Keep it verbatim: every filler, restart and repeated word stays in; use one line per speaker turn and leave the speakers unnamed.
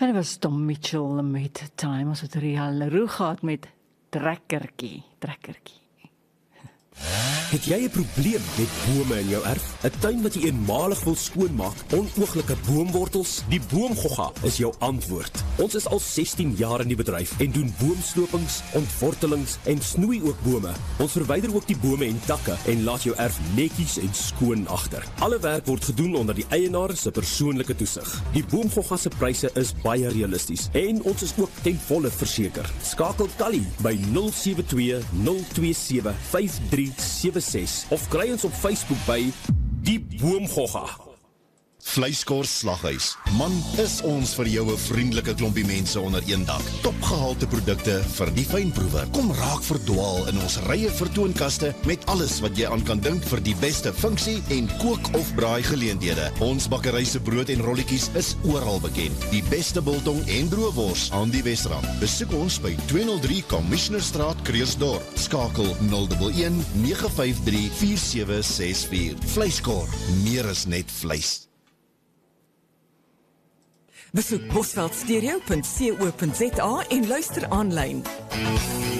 En dit was Tom Mitchell met Time, ons het Rial Leroux gehad met Trekkertjie, Trekkertjie.
Het jy 'n probleem met bome in jou erf? 'n Tuin wat jy eenmalig wil skoonmaak, onooglike boomwortels? Die Boomgogga is jou antwoord. Ons is al sestien jaar in die bedryf en doen boomslopings, ontwortelings en snoei ook bome. Ons verwyder ook die bome en takke en laat jou erf netjies en skoon agter. Alle werk word gedoen onder die eienaar se persoonlike toesig. Die Boomgogga se pryse is baie realisties en ons is ook ten volle verseker. Skakel Tally by nul sewe twee nul twee sewe vyf drie sewe ses of kry ons op Facebook by Die Boomgogga.
Vleiskors Slaghuis. Man, is ons vir jou 'n vriendelike klompie mense onder een dak. Topgehalte produkte vir die fynproewer. Kom raak verdwaal in ons rye vertoonkaste met alles wat jy aan kan dink vir die beste funksie en kook of braai geleenthede. Ons bakkery se brood en rolletjies is oral bekend. Die beste biltong en droëwors aan die Wesrand. Besoek ons by tweehonderd drie Commissionerstraat, Kreersdorp. Skakel nul een een nege vyf drie vier sewe ses vier. Vleiskor, meer is net vleis.
Besoek bosveldstereo punt co punt za en luister aanlyn.